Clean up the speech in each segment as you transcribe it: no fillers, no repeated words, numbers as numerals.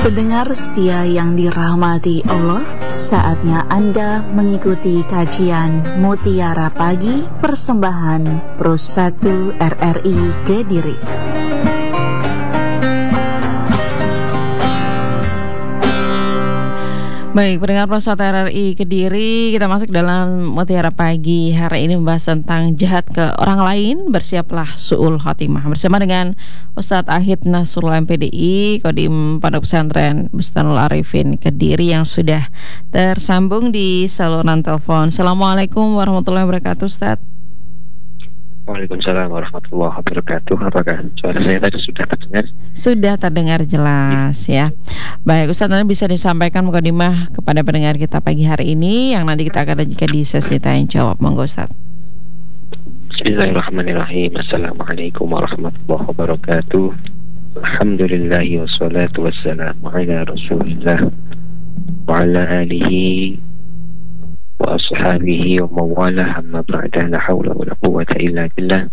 Pendengar setia yang dirahmati Allah, saatnya Anda mengikuti kajian Mutiara Pagi persembahan Pro 1 RRI Kediri. Baik, pendengar Pro 1 RRI Kediri, kita masuk dalam Mutiara Pagi. Hari ini membahas tentang jahat ke orang lain, bersiaplah su'ul khotimah. Bersama dengan Ustadz Ahid Nasrullah MPDI, Kodim Pondok Pesantren Bustanul Arifin Kediri yang sudah tersambung di saluran telepon. Assalamualaikum warahmatullahi wabarakatuh, Ustadz. Waalaikumsalam warahmatullahi wabarakatuh. Apakah suara saya tadi sudah terdengar? Sudah terdengar jelas ya. Baik, Ustaz, nanti bisa disampaikan mukadimah kepada pendengar kita pagi hari ini yang nanti kita akan lanjutkan di sesi tanya jawab. Monggo, Ustaz. Bismillahirrahmanirrahim. Assalamualaikum warahmatullahi wabarakatuh. Alhamdulillahi wassalatu wassalamu ala Rasulillah wa ala alihi wa ashabihi wa mawalah, amma ba'da, la hawla wa la quwwata illa billah.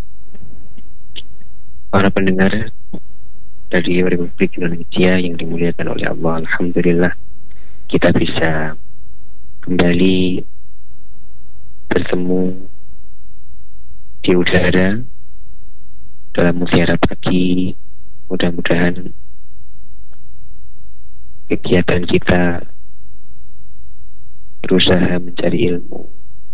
Para pendengar dari Republik Indonesia yang dimuliakan oleh Allah, alhamdulillah kita bisa kembali bertemu di udara dalam Mutiara Pagi. Mudah-mudahan kegiatan kita berusaha mencari ilmu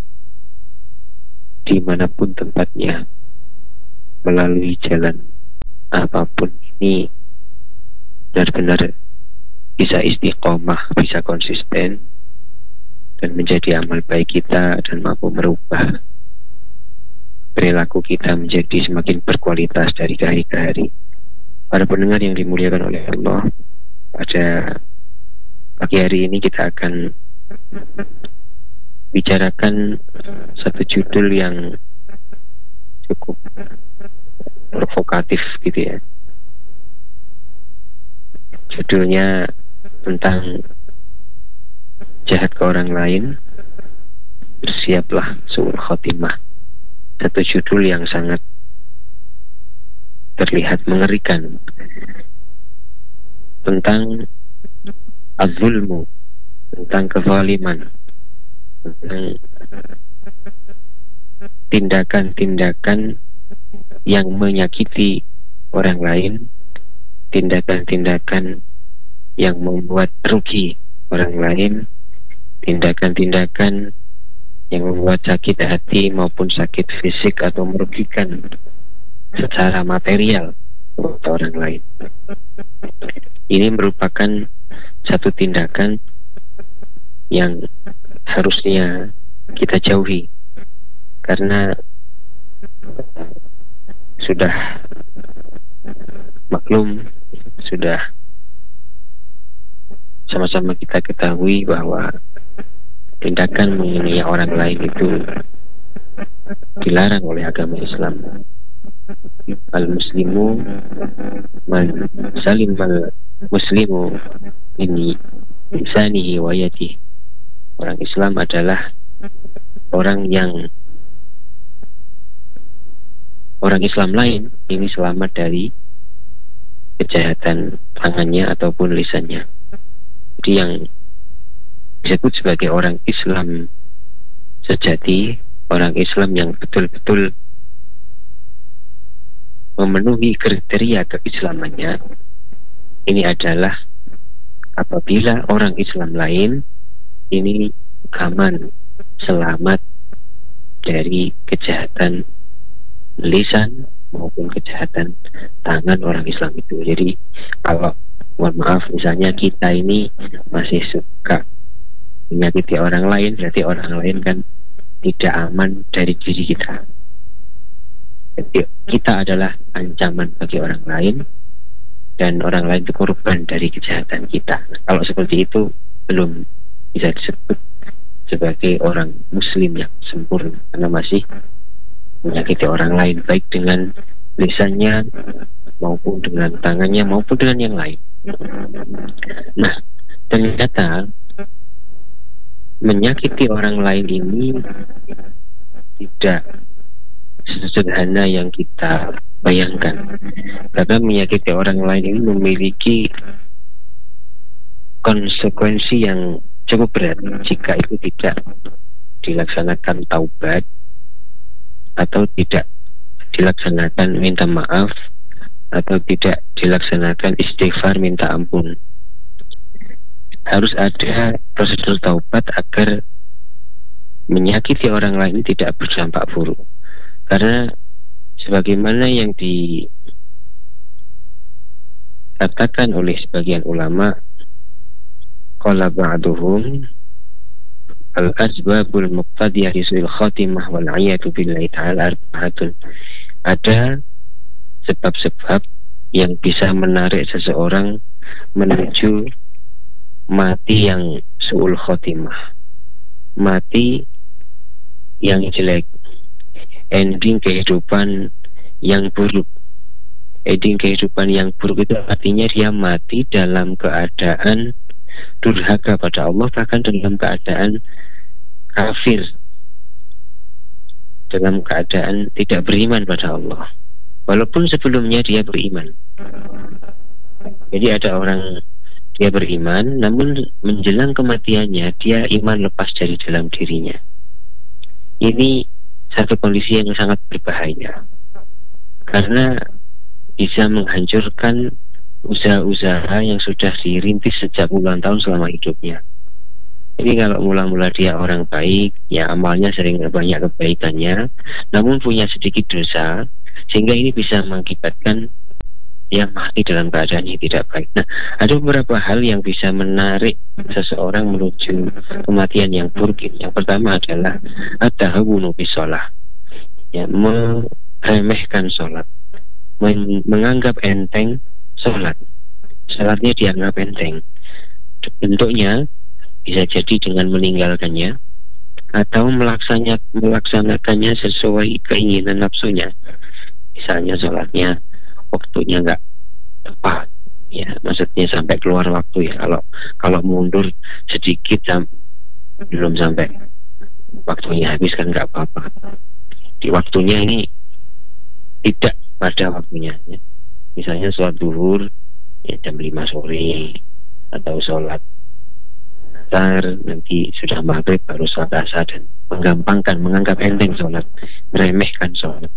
dimanapun tempatnya, melalui jalan apapun ini, benar-benar bisa istiqomah, bisa konsisten, dan menjadi amal baik kita dan mampu merubah perilaku kita menjadi semakin berkualitas dari hari ke hari. Para pendengar yang dimuliakan oleh Allah, pada pagi hari ini kita akan bicarakan satu judul yang cukup provokatif gitu ya. Judulnya tentang jahat ke orang lain, bersiaplah su'ul khotimah. Satu judul yang sangat terlihat mengerikan, tentang az-zulmu, tentang kezaliman, tentang tindakan-tindakan yang menyakiti orang lain, tindakan-tindakan yang membuat rugi orang lain, tindakan-tindakan yang membuat sakit hati maupun sakit fisik atau merugikan secara material untuk orang lain. Ini merupakan satu tindakan yang harusnya kita jauhi, karena sudah maklum, sudah sama-sama kita ketahui bahwa tindakan menghina orang lain itu dilarang oleh agama Islam. Al-muslimu man salim al-muslimu min lisanihi wa yadihi. Orang Islam adalah orang Islam lain ini selamat dari kejahatan tangannya ataupun lisannya. Jadi yang disebut sebagai orang Islam sejati, orang Islam yang betul-betul memenuhi kriteria keislamannya, ini adalah apabila orang Islam lain ini aman, selamat dari kejahatan lisan maupun kejahatan tangan orang Islam itu. Jadi kalau mohon maaf, misalnya kita ini masih suka menyakiti orang lain, berarti orang lain kan tidak aman dari diri kita. Jadi kita adalah ancaman bagi orang lain, dan orang lain itu korban dari kejahatan kita. Kalau seperti itu belum bisa disebut sebagai orang muslim yang sempurna, karena masih menyakiti orang lain, baik dengan lisannya maupun dengan tangannya maupun dengan yang lain. Nah, ternyata menyakiti orang lain ini tidak sesederhana yang kita bayangkan, karena menyakiti orang lain ini memiliki konsekuensi yang cukup berat jika itu tidak dilaksanakan taubat atau tidak dilaksanakan minta maaf atau tidak dilaksanakan istighfar minta ampun. Harus ada prosedur taubat agar menyakiti orang lain tidak berdampak buruk. Karena sebagaimana yang dikatakan oleh sebagian ulama, qala ba'duhum al-asbabul muqtadiyah li su'il khatimah wal 'iyadu billahi ta'ala arba'atun. Ada sebab-sebab yang bisa menarik seseorang menuju mati yang su'ul khatimah, mati yang jelek, ending kehidupan yang buruk. Ending kehidupan yang buruk itu artinya dia mati dalam keadaan durhaka pada Allah, bahkan dalam keadaan kafir, dalam keadaan tidak beriman pada Allah, walaupun sebelumnya dia beriman. Jadi ada orang dia beriman, namun menjelang kematiannya dia iman lepas dari dalam dirinya. Ini satu kondisi yang sangat berbahaya, karena bisa menghancurkan usaha-usaha yang sudah dirintis sejak puluhan tahun selama hidupnya. Jadi kalau mula-mula dia orang baik, ya amalnya sering banyak kebaikannya, namun punya sedikit dosa, sehingga ini bisa mengakibatkan dia mati dalam keadaan yang tidak baik. Nah, ada beberapa hal yang bisa menarik seseorang menuju kematian yang buruk. Yang pertama adalah at-tahawunu bis-shalah, ya, meremehkan sholat, menganggap enteng sholat. Sholatnya dianggap enteng. Bentuknya bisa jadi dengan meninggalkannya atau melaksanakannya sesuai keinginan nafsunya. Misalnya sholatnya waktunya nggak tepat, ya, maksudnya sampai keluar waktu, ya. Kalau mundur sedikit belum sampai waktunya habis kan nggak apa-apa. Di waktunya ini tidak pada waktunya, ya. Misalnya sholat zuhur ya jam 5 sore, atau sholat asar nanti sudah maghrib baru sholat asar, dan menggampangkan, menganggap enteng sholat, meremehkan sholat.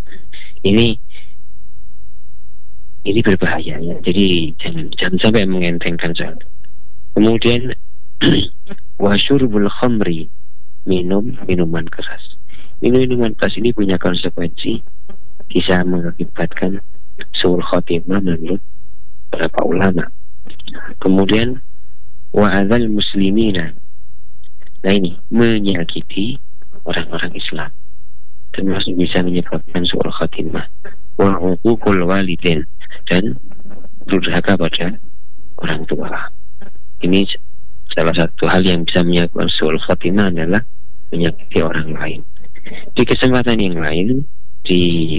Ini berbahaya, ya. Jadi jangan sampai mengentengkan sholat. Kemudian wasyurbul khamri, minum minuman keras. Minuman keras ini punya konsekuensi, bisa mengakibatkan su'ul khotimah menurut beberapa ulama. Kemudian wa'adzal muslimina. Nah ini menyakiti orang-orang Islam, termasuk bisa menyebabkan su'ul khotimah. Wa'uqul walidin, dan durhaka pada orang tua. Ini salah satu hal yang bisa menyebabkan su'ul khotimah adalah menyakiti orang lain. Di kesempatan yang lain, di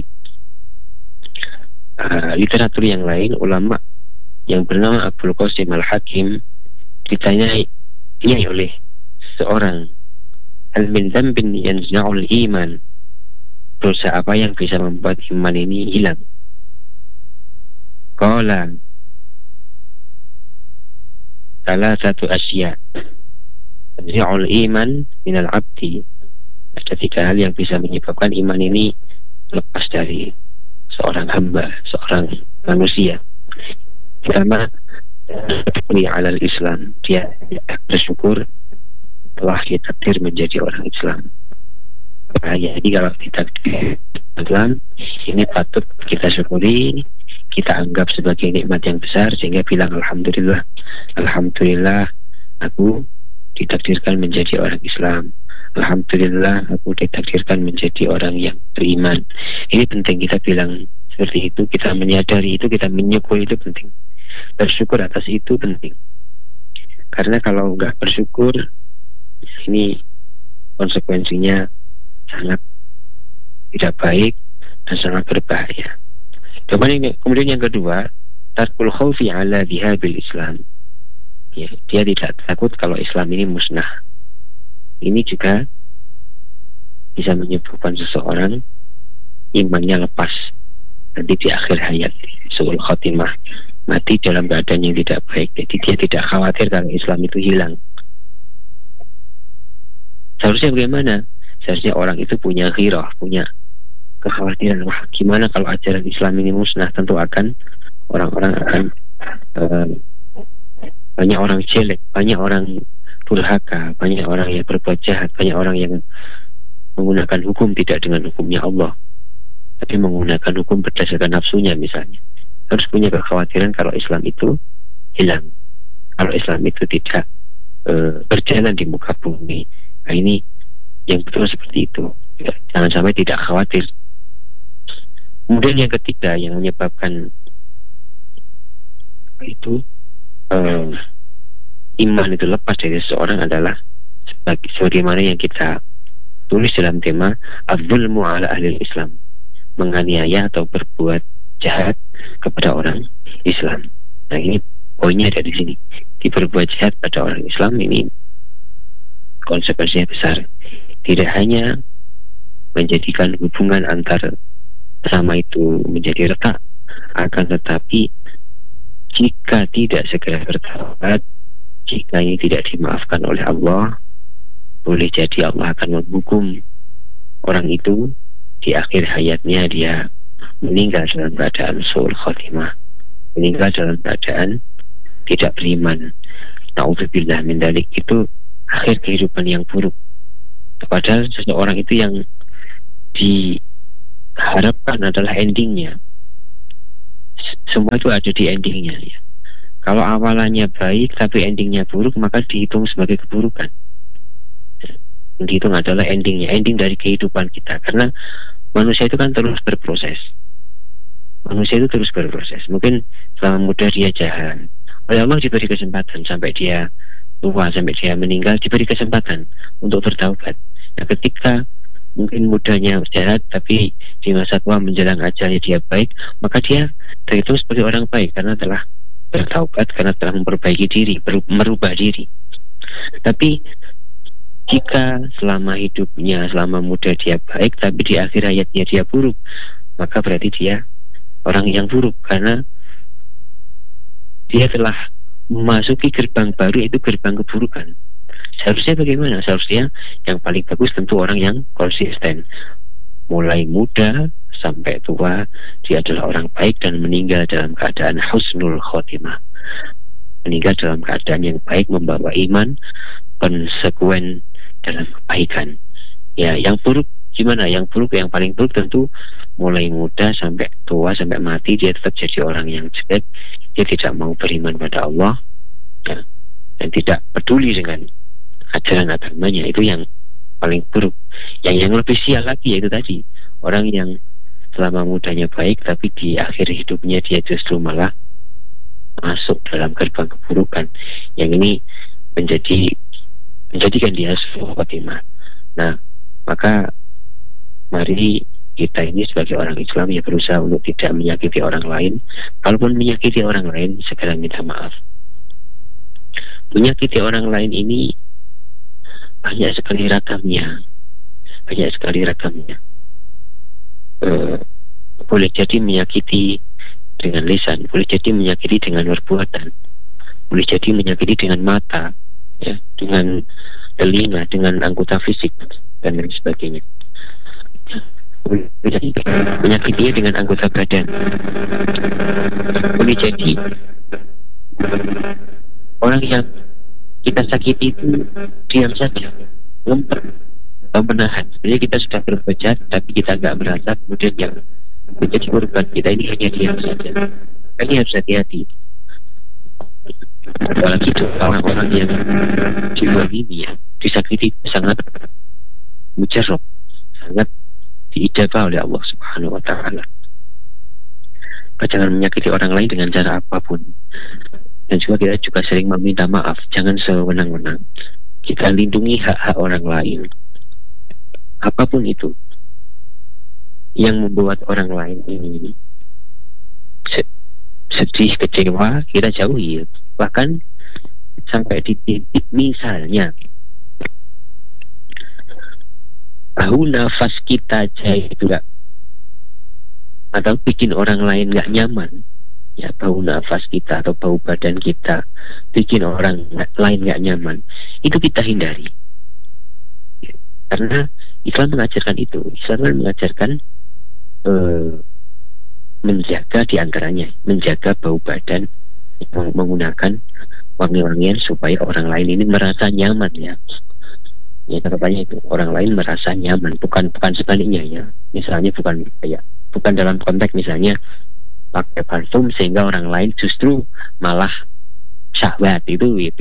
literatur yang lain, ulama yang bernama Abdul Qasim Al-Hakim ditanyai oleh seorang, hal min dzambin yanza'ul iman, dosa apa yang bisa membuat iman ini hilang? Qala salah satu asya yanza'ul iman minal abdi. Ada 3 hal yang bisa menyebabkan iman ini lepas dari seorang hamba, seorang manusia. Pertama, alal Islam, dia bersyukur telah ditakdir menjadi orang Islam. Jadi kalau ditakdir Islam, ini patut kita syukuri, kita anggap sebagai nikmat yang besar, sehingga bilang alhamdulillah, alhamdulillah aku ditakdirkan menjadi orang Islam. Alhamdulillah aku ditakdirkan menjadi orang yang beriman. Ini penting kita bilang seperti itu, kita menyadari itu, kita menyukuri itu penting. Bersyukur atas itu penting. Karena kalau nggak bersyukur, ini konsekuensinya sangat tidak baik dan sangat berbahaya. Kemudian yang kedua, tarkul khawfi ala dhihabil Islam. Ya, dia tidak takut kalau Islam ini musnah. Ini juga bisa menyebabkan seseorang imannya lepas nanti di akhir hayat, su'ul khotimah. mati dalam keadaan yang tidak baik. Jadi dia tidak khawatir kalau Islam itu hilang. Seharusnya bagaimana? Seharusnya orang itu punya ghirah, punya kekhawatiran, wah gimana kalau ajaran Islam ini musnah. Tentu akan orang-orang akan banyak orang jelek, banyak orang durhaka, banyak orang yang berbuat jahat, banyak orang yang menggunakan hukum tidak dengan hukumnya Allah, tapi menggunakan hukum berdasarkan nafsunya misalnya. Harus punya kekhawatiran kalau Islam itu hilang, kalau Islam itu tidak berjalan di muka bumi. Nah ini yang betul seperti itu. Jangan sampai tidak khawatir. Kemudian yang ketiga yang menyebabkan itu iman itu lepas dari seseorang adalah sebagaimana yang kita tulis dalam tema az-zulmu ala ahli Islam, menganiaya atau berbuat jahat kepada orang Islam. Nah ini poinnya ada di sini. Di berbuat jahat pada orang Islam ini konsekuensinya besar. Tidak hanya menjadikan hubungan antar sesama itu menjadi retak, akan tetapi jika tidak segera bertaubat, jika ini tidak dimaafkan oleh Allah, boleh jadi Allah akan menghukum orang itu di akhir hayatnya. Dia meninggal dalam keadaan su'ul khotimah, meninggal dalam keadaan tidak beriman. Na'udzubillah min dzalik. Itu akhir kehidupan yang buruk. Padahal seseorang itu yang diharapkan adalah endingnya. Semua itu ada di endingnya ya. Kalau awalannya baik tapi endingnya buruk, maka dihitung sebagai keburukan. Dihitung adalah endingnya, ending dari kehidupan kita. Karena manusia itu kan terus berproses. Manusia itu terus berproses. Mungkin selama muda dia jahat, oleh Allah diberi kesempatan sampai dia tua, sampai dia meninggal, diberi kesempatan untuk bertaubat. Nah ketika mungkin mudanya jahat tapi di masa tua menjelang ajalnya dia baik, maka dia terhitung sebagai orang baik karena telah bertaubat, karena telah memperbaiki diri, merubah diri. Tapi jika selama hidupnya, selama muda dia baik tapi di akhir hayatnya dia buruk, maka berarti dia orang yang buruk, karena dia telah memasuki gerbang baru, yaitu gerbang keburukan. Seharusnya bagaimana? Seharusnya yang paling bagus tentu orang yang konsisten, mulai muda sampai tua dia adalah orang baik dan meninggal dalam keadaan husnul khotimah, meninggal dalam keadaan yang baik, membawa iman konsekuen dalam kebaikan. Ya, yang buruk gimana? Yang buruk, yang paling buruk tentu mulai muda sampai tua, sampai mati dia tetap jadi orang yang jelek. Dia tidak mau beriman pada Allah ya, dan tidak peduli dengan ajaran agamanya. Itu yang paling buruk. Yang lebih sial lagi yaitu tadi, orang yang selama mudanya baik tapi di akhir hidupnya dia justru malah masuk dalam gerbang keburukan. Yang ini menjadikan dia su'ul khotimah. Nah, maka mari kita ini sebagai orang Islam ya berusaha untuk tidak menyakiti orang lain. Kalaupun menyakiti orang lain, segera minta maaf. Menyakiti orang lain ini banyak sekali ragamnya. Boleh jadi menyakiti dengan lisan, boleh jadi menyakiti dengan perbuatan, boleh jadi menyakiti dengan mata, ya, dengan telinga, dengan anggota fisik dan lain sebagainya. Boleh jadi menyakitinya dengan anggota badan. Boleh jadi orang yang kita sakiti itu diam saja, ngempet, menahan. Sebenarnya kita sudah berbuat jahat tapi kita nggak merasa, kemudian yang menjadi korban kita ini hanya diam saja. Ini harus hati-hati. Apalagi itu orang-orang yang dizalimi ya, disakiti sangat mujarab, sangat diijabah oleh Allah Subhanahu wa ta'ala. Jangan menyakiti orang lain dengan cara apapun. Dan juga kita juga sering meminta maaf. Jangan sewenang-wenang. Kita lindungi hak-hak orang lain, apapun itu yang membuat orang lain ini sedih, kecewa, kita jauhi. Bahkan sampai di titik misalnya tahu nafas kita aja itu gak, atau bikin orang lain gak nyaman, ya bau nafas kita atau bau badan kita bikin orang lain nggak nyaman, itu kita hindari. Karena Islam mengajarkan itu. Islam mengajarkan menjaga diantaranya, menjaga bau badan, menggunakan wangi-wangian supaya orang lain ini merasa nyaman ya. Ya katanya itu orang lain merasa nyaman, bukan sebaliknya ya. Misalnya bukan dalam konteks misalnya pakai parfum sehingga orang lain justru malah syahwat, itu ya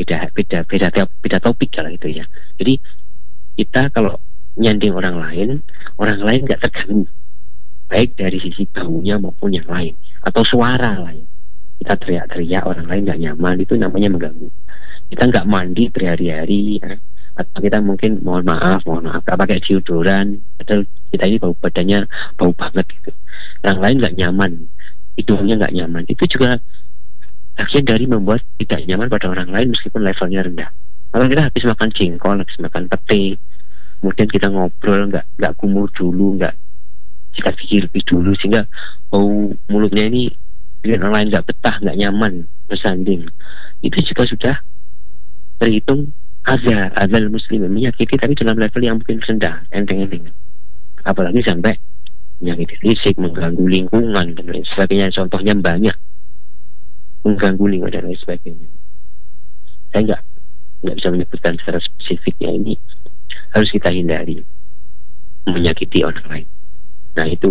beda topik kalau itu ya. Jadi kita kalau nyanding orang lain nggak terganggu, baik dari sisi baunya maupun yang lain, atau suara lah ya. Kita teriak-teriak orang lain nggak nyaman, itu namanya mengganggu. Kita nggak mandi berhari-hari ya. Atau kita mungkin mohon maaf nggak pakai deodoran, padahal kita ini bau badannya bau banget gitu. Orang lain nggak nyaman, hidungnya nggak nyaman, itu juga bagian dari membuat tidak nyaman pada orang lain meskipun levelnya rendah. Kalau kita habis makan jengkol, habis makan pete, kemudian kita ngobrol nggak kumur dulu, nggak sikat gigi lebih dulu, sehingga bau mulutnya ini bikin orang lain nggak betah, nggak nyaman, bersanding, itu juga sudah terhitung azal muslim, menyakiti, tapi dalam level yang mungkin rendah, enteng-enteng. Apalagi sampai menyakiti fisik, mengganggu lingkungan dan lain sebagainya. Contohnya banyak, mengganggu lingkungan dan lain sebagainya. Saya nggak bisa menyebutkan secara spesifik ya, ini harus kita hindari, menyakiti orang lain. Nah itu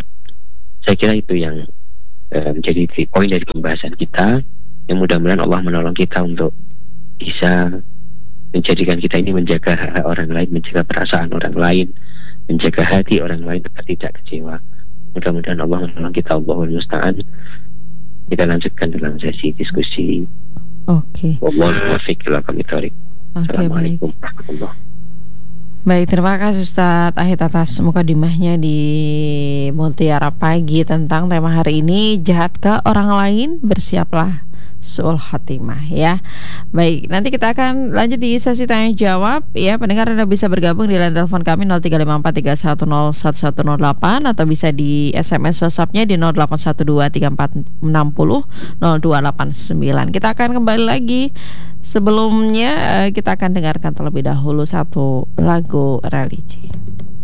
saya kira itu yang menjadi poin dari pembahasan kita, yang mudah-mudahan Allah menolong kita untuk bisa menjadikan kita ini menjaga hak orang lain, menjaga perasaan orang lain, menjaga hati orang lain agar tidak kecewa. Mudah-mudahan Allah menolong kita. Allahul musta'an. Kita lanjutkan dalam sesi diskusi. Oke. Wallahul muwaffiq ila aqwamit thoriq. Assalamualaikum warahmatullahi wabarakatuh. Baik, terima kasih Ustaz Ahid atas mukadimahnya di Mutiara Pagi tentang tema hari ini, jahat ke orang lain, bersiaplah su'ul khatimah ya. Baik, nanti kita akan lanjut di sesi tanya jawab ya. Pendengar Anda bisa bergabung di line telepon kami 0354310108 atau bisa di SMS WhatsApp-nya di 081234600289. Kita akan kembali lagi. Sebelumnya kita akan dengarkan terlebih dahulu satu lagu religi.